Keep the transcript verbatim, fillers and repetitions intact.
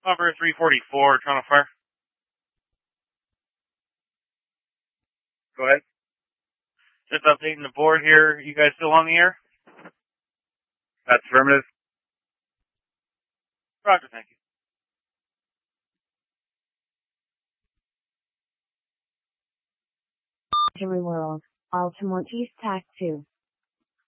Cover three forty-four, Toronto Fire. Go ahead. Just updating the board here. You guys still on the air? That's affirmative. Roger, thank you. Military World, Altamontes Tac two.